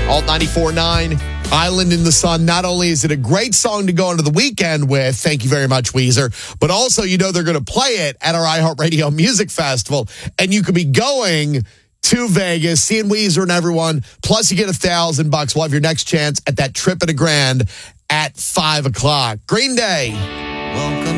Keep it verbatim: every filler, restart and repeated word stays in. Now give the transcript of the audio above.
Alt ninety-four point nine, Island in the Sun. Not only is it a great song to go into the weekend with, thank you very much, Weezer, but also you know they're going to play it at our iHeartRadio Music Festival, and you could be going to Vegas, seeing Weezer and everyone, plus you get a thousand bucks. We'll have your next chance at that trip at a grand at five o'clock. Green Day. Welcome